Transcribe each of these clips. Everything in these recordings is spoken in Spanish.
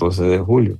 14 de julio.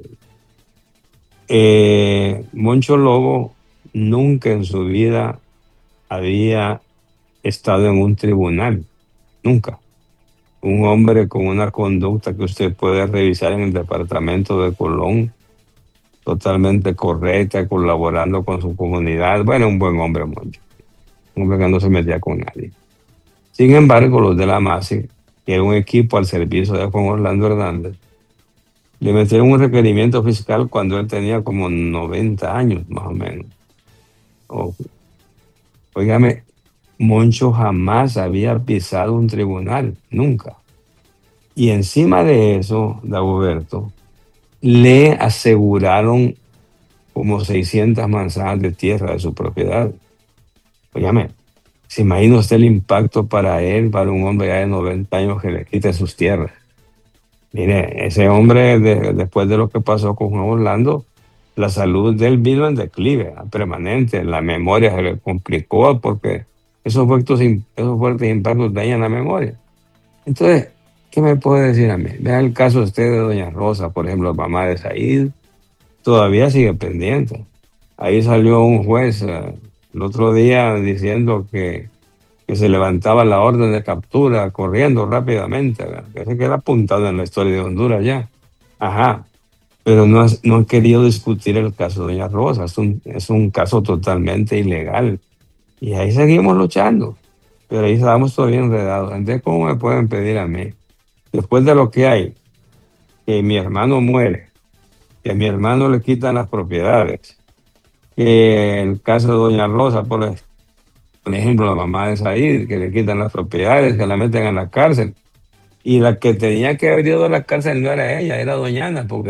Moncho Lobo nunca en su vida había estado en un tribunal, nunca. Un hombre con una conducta que usted puede revisar en el departamento de Colón, totalmente correcta, colaborando con su comunidad. Bueno, un buen hombre, Moncho. Un hombre que no se metía con nadie. Sin embargo, los de la MASI, que era un equipo al servicio de Juan Orlando Hernández, le metieron un requerimiento fiscal cuando él tenía como 90 años, más o menos. O, óigame, Moncho jamás había pisado un tribunal, nunca. Y encima de eso, Dagoberto, le aseguraron como 600 manzanas de tierra de su propiedad. Óigame, ¿se imagina usted el impacto para él, para un hombre ya de 90 años que le quite sus tierras? Mire, ese hombre, después de lo que pasó con Juan Orlando, la salud de él vino en declive permanente, la memoria se le complicó porque esos fuertes impactos dañan la memoria. Entonces, ¿qué me puede decir a mí? Vea el caso usted de doña Rosa, por ejemplo, mamá de Said, todavía sigue pendiente. Ahí salió un juez el otro día diciendo que se levantaba la orden de captura corriendo rápidamente, ¿verdad? Que se queda apuntado en la historia de Honduras ya. Ajá, pero no han querido discutir el caso de doña Rosa, es un caso totalmente ilegal. Y ahí seguimos luchando, pero ahí estamos todavía enredados. Entonces, ¿cómo me pueden pedir a mí, después de lo que hay, que mi hermano muere, que a mi hermano le quitan las propiedades, que el caso de doña Rosa, por ejemplo, la mamá de Said, que le quitan las propiedades, que la meten en la cárcel? Y la que tenía que haber ido a la cárcel no era ella, era doña Ana, porque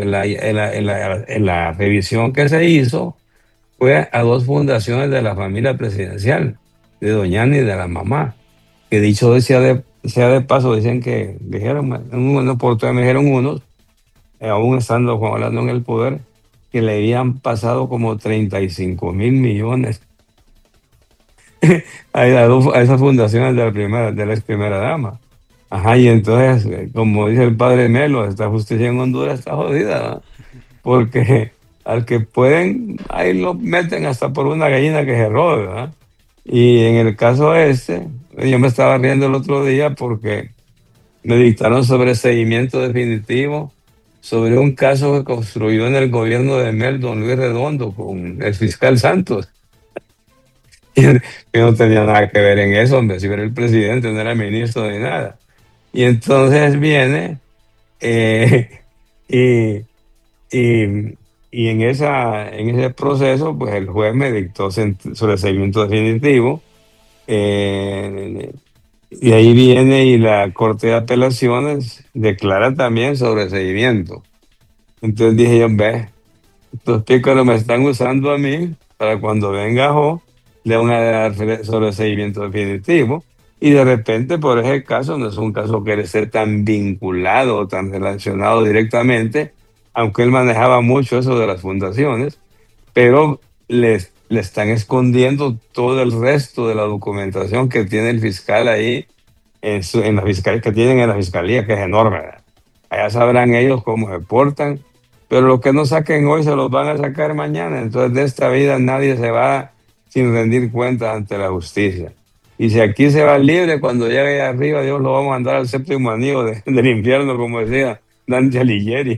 en la revisión que se hizo fue a dos fundaciones de la familia presidencial, de doña Ana y de la mamá, que dicho sea de paso, dicen que, dijeron, en una oportunidad me dijeron unos, aún estando Juan Orlando en el poder, que le habían pasado como 35.000 millones a esas fundaciones de la ex primera dama. Ajá, y entonces, como dice el padre Melo, esta justicia en Honduras está jodida, ¿no? Porque al que pueden, ahí lo meten hasta por una gallina que se robe, ¿verdad? Y en el caso este, yo me estaba riendo el otro día porque me dictaron sobreseimiento definitivo sobre un caso que construyó en el gobierno de Mel, don Luis Redondo, con el fiscal Santos. Yo no tenía nada que ver en eso, hombre, si era el presidente, no era ministro ni nada. Y entonces viene eh, y, y, y en ese proceso, pues el juez me dictó sobreseimiento definitivo. Y ahí viene y la Corte de Apelaciones declara también sobreseimiento. Entonces dije yo, ve, estos pícaros me están usando a mí para cuando venga Jo, le van a dar sobreseimiento definitivo. Y de repente, por ese caso, no es un caso que quiere ser tan vinculado o tan relacionado directamente, aunque él manejaba mucho eso de las fundaciones, pero le están escondiendo todo el resto de la documentación que tiene el fiscal ahí en la fiscalía, que tienen en la fiscalía, que es enorme, ¿verdad? Allá sabrán ellos cómo se portan, pero lo que no saquen hoy se los van a sacar mañana. Entonces, de esta vida nadie se va sin rendir cuentas ante la justicia. Y si aquí se va libre, cuando llegue allá arriba, Dios lo va a mandar al séptimo anillo del infierno, como decía Dante Alighieri.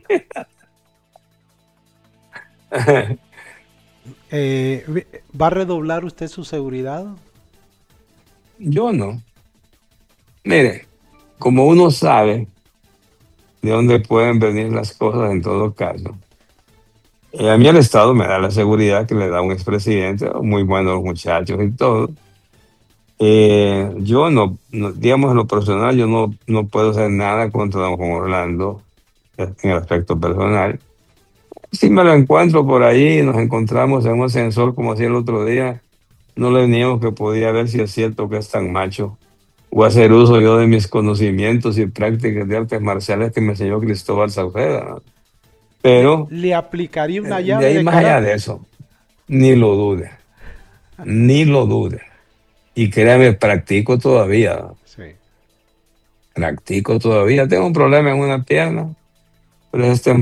¿Va a redoblar usted su seguridad? Yo no. Mire, como uno sabe de dónde pueden venir las cosas en todo caso, a mí el Estado me da la seguridad que le da un expresidente, muy buenos muchachos y todo. Yo digamos en lo personal, yo no puedo hacer nada contra don Juan Orlando en el aspecto personal. Si me lo encuentro por ahí, nos encontramos en un ascensor como hacía el otro día, no le niego que podía ver si es cierto que es tan macho o hacer uso yo de mis conocimientos y prácticas de artes marciales que me enseñó Cristóbal Sauceda, ¿no? Pero Le aplicaría una de llave ahí de más allá de karate? eso, ni lo dude, ni lo dude. Y créame, practico todavía. Tengo un problema en una pierna, pero es